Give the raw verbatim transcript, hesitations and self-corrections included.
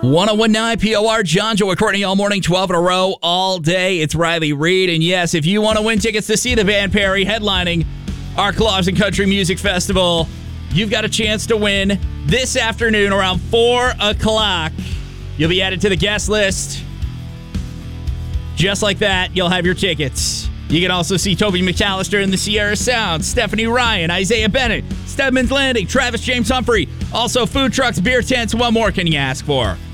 one oh one point nine P O R, John, Joe, and Courtney all morning, twelve in a row, all day. It's Riley Reid. And yes, if you want to win tickets to see the band Perry headlining our Claws and Country Music Festival, you've got a chance to win this afternoon around four o'clock. You'll be added to the guest list. Just like that, you'll have your tickets. You can also see Toby McAllister in the Sierra Sound, Stephanie Ryan, Isaiah Bennett, Stedman's Landing, Travis James Humphrey. Also food trucks, beer tents. What more can you ask for?